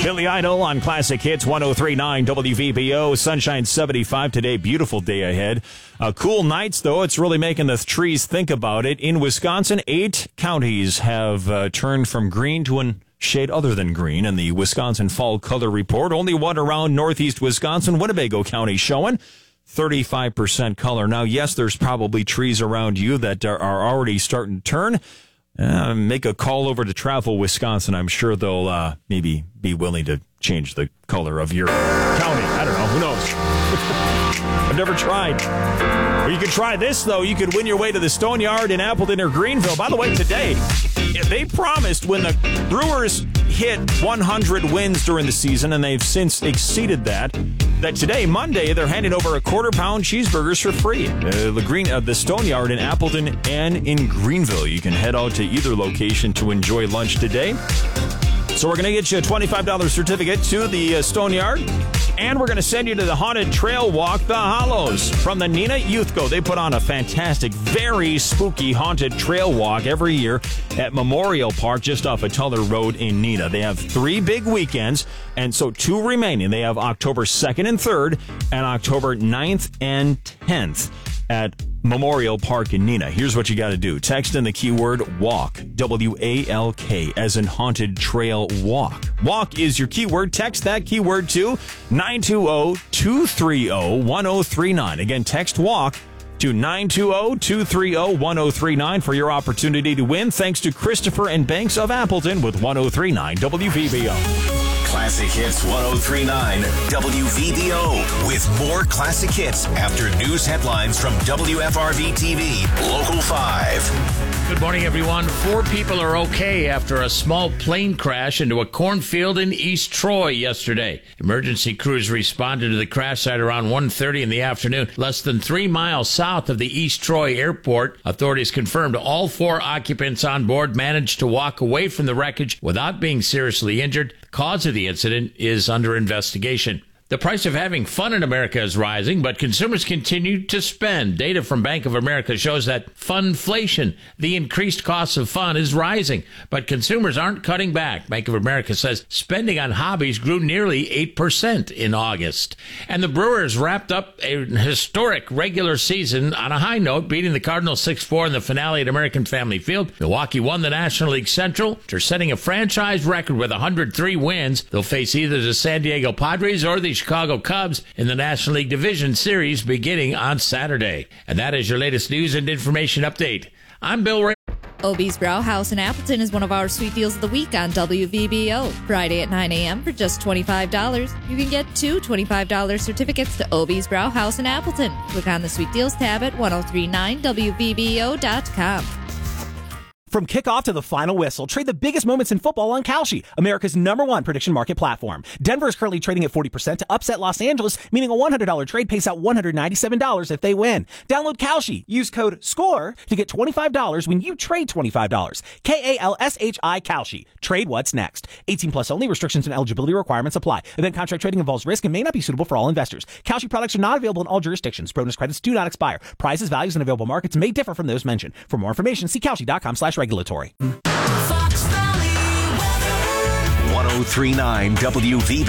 Billy Idol on Classic Hits 103.9 WVBO. Sunshine 75 today. Beautiful day ahead. Cool nights, though. It's really making the trees think about it. In Wisconsin, 8 counties have turned from green to a shade other than green in the Wisconsin Fall Color Report. Only one around northeast Wisconsin, Winnebago County, showing 35% color. Now, yes, there's probably trees around you that are already starting to turn. Make a call over to Travel Wisconsin. I'm sure they'll maybe be willing to change the color of your county. I don't know. Who knows? I've never tried. Or you could try this, though. You could win your way to the Stone Yard in Appleton or Greenville. By the way, today, they promised when the Brewers hit 100 wins during the season, and they've since exceeded that today, Monday, they're handing over a quarter-pound cheeseburgers for free. The Stone Yard in Appleton and in Greenville. You can head out to either location to enjoy lunch today. So we're going to get you a $25 certificate to the Stone Yard, and we're going to send you to the Haunted Trail Walk, The Hollows, from the Neenah Youth Go. They put on a fantastic, very spooky haunted trail walk every year at Memorial Park, just off of Tuller Road in Neenah. They have 3 big weekends, and so 2 remaining. They have October 2nd and 3rd, and October 9th and 10th at Memorial Park in Neenah. Here's what you got to do. Text in the keyword WALK, W-A-L-K, as in haunted trail walk. Walk is your keyword. Text that keyword to 920-230-1039. Again, text WALK to 920-230-1039 for your opportunity to win. Thanks to Christopher and Banks of Appleton with 103.9 WVBO. Classic Hits 103.9 WVBO with more classic hits after news headlines from WFRV TV, Local 5. Good morning, everyone. 4 people are okay after a small plane crash into a cornfield in East Troy yesterday. Emergency crews responded to the crash site around 1:30 in the afternoon, less than 3 miles south of the East Troy airport. Authorities confirmed all 4 occupants on board managed to walk away from the wreckage without being seriously injured. The cause of the incident is under investigation. The price of having fun in America is rising, but consumers continue to spend. Data from Bank of America shows that funflation, the increased cost of fun, is rising, but consumers aren't cutting back. Bank of America says spending on hobbies grew nearly 8% in August. And the Brewers wrapped up a historic regular season on a high note, beating the Cardinals 6-4 in the finale at American Family Field. Milwaukee won the National League Central. They're setting a franchise record with 103 wins. They'll face either the San Diego Padres or the Chicago Cubs in the National League Division Series beginning on Saturday. And that is your latest news and information update. I'm Bill Ray. Obie's Brauhaus in Appleton is one of our sweet deals of the week on WVBO. Friday at 9 a.m. for just $25. You can get 2 $25 certificates to Obie's Brauhaus in Appleton. Click on the Sweet Deals tab at 1039WVBO.com. From kickoff to the final whistle, trade the biggest moments in football on Kalshi, America's #1 prediction market platform. Denver is currently trading at 40% to upset Los Angeles, meaning a $100 trade pays out $197 if they win. Download Kalshi. Use code SCORE to get $25 when you trade $25. Kalshi. Kalshi. Trade what's next. 18 plus only. Restrictions and eligibility requirements apply. Event contract trading involves risk and may not be suitable for all investors. Kalshi products are not available in all jurisdictions. Bonus credits do not expire. Prices, values, and available markets may differ from those mentioned. For more information, see Kalshi.com/regulatory. Fox Valley Weather. 103.9 WVB.